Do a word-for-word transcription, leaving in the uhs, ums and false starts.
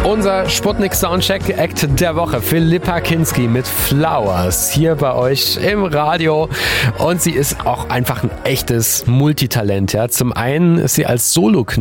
Unser Sputnik Soundcheck Act der Woche. Philippa Kinski mit Flowers hier bei euch im Radio. Und sie ist auch einfach ein echtes Multitalent. Ja. Zum einen ist sie als Solo